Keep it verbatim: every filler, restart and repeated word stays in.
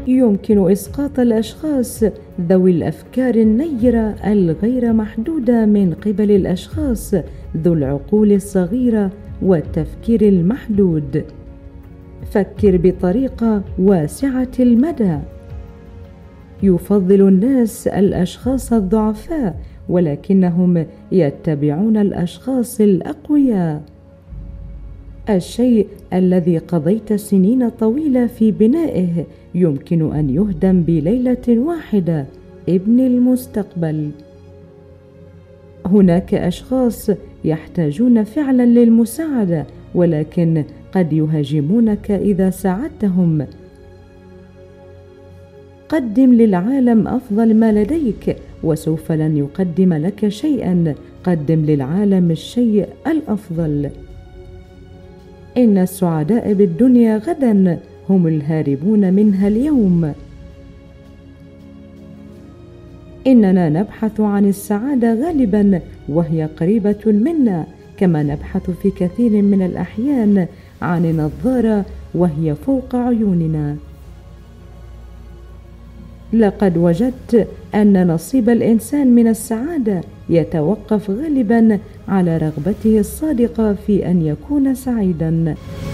يمكن إسقاط الأشخاص ذوي الأفكار النيرة الغير محدودة من قبل الأشخاص ذو العقول الصغيرة والتفكير المحدود. فكر بطريقة واسعة المدى. يفضل الناس الأشخاص الضعفاء ولكنهم يتبعون الأشخاص الأقوياء. الشيء الذي قضيت سنين طويلة في بنائه يمكن أن يهدم بليلة واحدة. ابن المستقبل. هناك أشخاص يحتاجون فعلا للمساعدة ولكن قد يهاجمونك إذا ساعدتهم. قدم للعالم أفضل ما لديك وسوف لن يقدم لك شيئا. قدم للعالم الشيء الأفضل. إن السعداء بالدنيا غدا هم الهاربون منها اليوم. إننا نبحث عن السعادة غالبا وهي قريبة منا، كما نبحث في كثير من الأحيان عن النظارة وهي فوق عيوننا. لقد وجدت أن نصيب الإنسان من السعادة يتوقف غالبا على رغبته الصادقة في أن يكون سعيدا.